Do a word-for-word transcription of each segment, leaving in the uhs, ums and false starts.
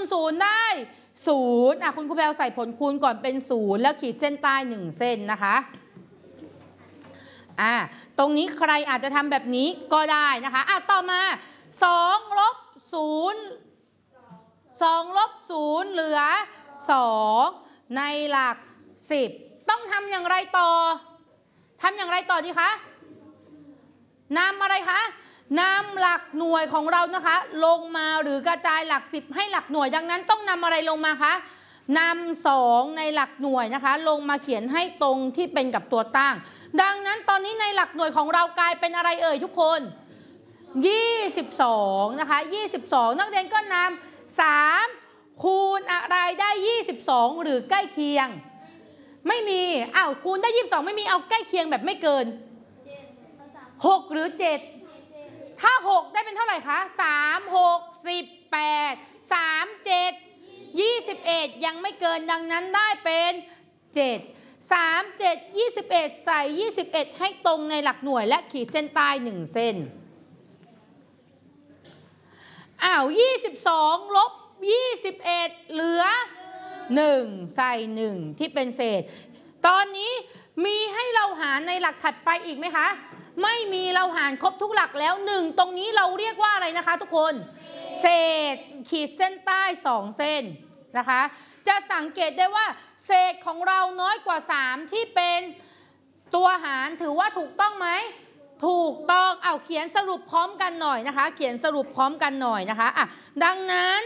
ณศูนย์ได้ศูนย์อ่ะคุณครูแพลวใส่ผลคูณก่อนเป็นศูนย์แล้วขีดเส้นใต้หนึ่งเส้นนะคะอ่าตรงนี้ใครอาจจะทำแบบนี้ก็ได้นะคะอ่ะต่อมาสองลบศูนย์สองลบศูนย์เหลือสองในหลักสิบต้องทำอย่างไรต่อทำอย่างไรต่อดีคะนำอะไรคะนำหลักหน่วยของเรานะคะลงมาหรือกระจายหลักสิบให้หลักหน่วยดังนั้นต้องนำอะไรลงมาคะนำสองในหลักหน่วยนะคะลงมาเขียนให้ตรงที่เป็นกับตัวตั้งดังนั้นตอนนี้ในหลักหน่วยของเรากลายเป็นอะไรเอ่ยทุกคนยี่สิบสองนะคะยี่สิบสองนักเรียนก็นำสามคูณอะไรได้ยี่สิบสองหรือใกล้เคียงไม่มีอ้าวคูณได้ยี่สิบสองไม่มีเอาใกล้เคียงแบบไม่เกินหกหรือเจ็ดถ้าหกได้เป็นเท่าไหร่คะสาม หก สิบ แปด สาม เจ็ด ยี่สิบเอ็ดยังไม่เกินดังนั้นได้เป็นเจ็ด สาม เจ็ด ยี่สิบเอ็ดใส่ยี่สิบเอ็ดให้ตรงในหลักหน่วยและขีดเส้นใต้หนึ่งเส้นอ้าวยี่สิบสองลบยี่สิบเอ็ดเหลือหนึ่งใส่หนึ่งที่เป็นเศษตอนนี้มีให้เราหารในหลักถัดไปอีกไหมคะไม่มีเราหารครบทุกหลักแล้วหนึ่งตรงนี้เราเรียกว่าอะไรนะคะทุกคนเศษขีดเส้นใต้สองเส้นนะคะจะสังเกตได้ว่าเศษของเราน้อยกว่าสามที่เป็นตัวหารถือว่าถูกต้องไหมถูกต้องเอาเขียนสรุปพร้อมกันหน่อยนะคะเขียนสรุปพร้อมกันหน่อยนะคะอ่ะดังนั้น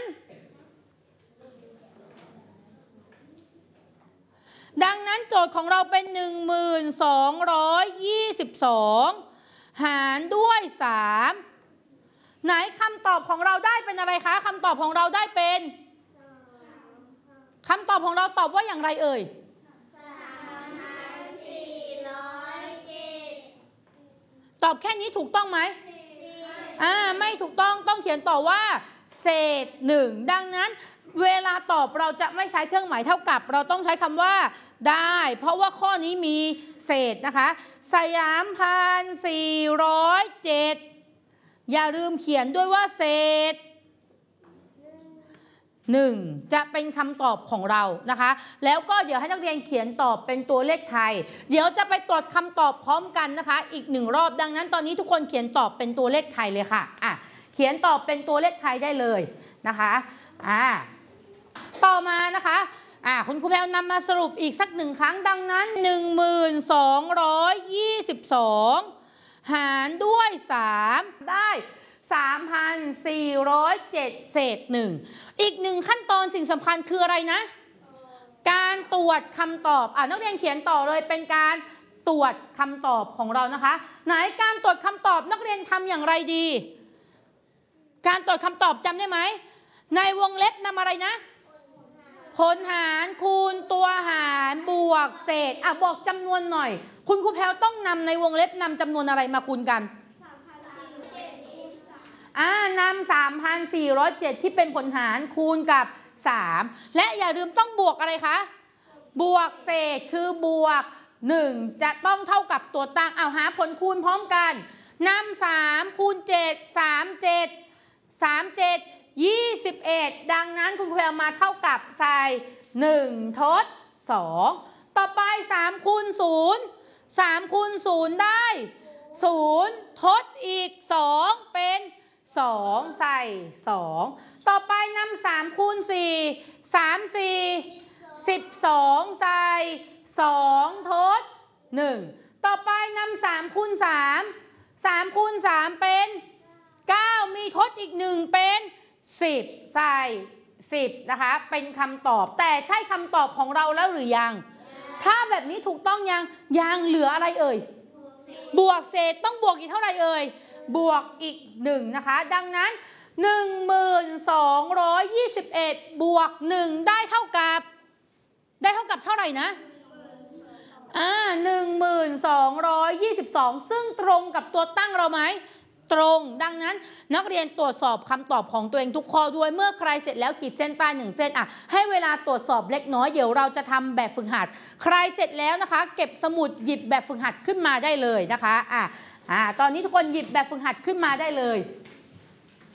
ดังนั้นโจทย์ของเราเป็น หนึ่งหมื่นสองร้อยยี่สิบสอง หารด้วยสามไหนคำตอบของเราได้เป็นอะไรคะคำตอบของเราได้เป็นคำตอบของเราตอบว่าอย่างไรเอ่ยตอบแค่นี้ถูกต้องไหมอ่าไม่ถูกต้องต้องเขียนต่อว่าเศษหนึ่งดังนั้นเวลาตอบเราจะไม่ใช้เครื่องหมายเท่ากับเราต้องใช้คำว่าได้เพราะว่าข้อนี้มีเศษนะคะสามพันสี่ร้อยเจ็ดอย่าลืมเขียนด้วยว่าเศษหนึ่งจะเป็นคำตอบของเรานะคะแล้วก็เดี๋ยวให้นักเรียนเขียนตอบเป็นตัวเลขไทยเดี๋ยวจะไปตรวจคำตอบพร้อมกันนะคะอีกหนึ่งรอบดังนั้นตอนนี้ทุกคนเขียนตอบเป็นตัวเลขไทยเลยค่ะอ่ะเขียนตอบเป็นตัวเลขไทยได้เลยนะคะอ่าต่อมานะคะอ่าคุณครูแพลวนำมาสรุปอีกสักหนึ่งครั้งดังนั้น หนึ่งหมื่นสองร้อยยี่สิบสอง หารด้วยสามได้ สามพันสี่ร้อยเจ็ด เศษหนึ่งอีกหนึ่งขั้นตอนสิ่งสำคัญคืออะไรนะการตรวจคำตอบอ่านักเรียนเขียนต่อเลยเป็นการตรวจคำตอบของเรานะคะไหนการตรวจคำตอบนักเรียนทำอย่างไรดีการตรวจคำตอบจำได้ไหมในวงเล็บนำอะไรนะผลหารคูณตัวหารบวกเศษอ่ะบอกจำนวนหน่อยคุณครูแพลวต้องนำในวงเล็บนำจำนวนอะไรมาคูณกันอ่านำ สามพันสี่ร้อยเจ็ด ที่เป็นผลหารคูณกับสามและอย่าลืมต้องบวกอะไรคะบวกเศษคือบวกหนึ่งจะต้องเท่ากับตัวตั้งเอาหาผลคูณพร้อมกันนำสามคูณเจ็ด สาม เจ็ด สาม เจ็ด ยี่สิบเอ็ดดังนั้นคุณครูแพลวมาเท่ากับใส่หนึ่งทดสองต่อไปสามคูณศูนย์ สามคูณศูนย์ได้ศูนย์ทดอีกสองเป็นสองใส่สองต่อไปนำสามคูณสี่ สาม สี่ สิบสองใส่สองทดหนึ่งต่อไปนำสามคูณสาม สามคูณสามเป็นเก้ามีทดอีกหนึ่งเป็นสิบใส่สิบนะคะเป็นคำตอบแต่ใช่คำตอบของเราแล้วหรือยังถ้าแบบนี้ถูกต้องยังยังเหลืออะไรเอ่ยบวกเศษต้องบวกอีกเท่าไหร่เอ่ยบวกอีกหนึ่งนะคะดังนั้น หนึ่งหมื่นสองร้อยยี่สิบเอ็ด บวกหนึ่งได้เท่ากับได้เท่ากับเท่าไหร่นะอ่า หนึ่งหมื่นสองร้อยยี่สิบสอง ซึ่งตรงกับตัวตั้งเราไหมตรงดังนั้นนักเรียนตรวจสอบคำตอบของตัวเองทุกข้อด้วยเมื่อใครเสร็จแล้วขีดเส้นใต้หนึ่งเส้นอ่ะให้เวลาตรวจสอบเล็กน้อยเดี๋ยวเราจะทำแบบฝึกหัดใครเสร็จแล้วนะคะเก็บสมุดหยิบแบบฝึกหัดขึ้นมาได้เลยนะคะอ่ะอ่าตอนนี้ทุกคนหยิบแบบฝึกหัดขึ้นมาได้เลย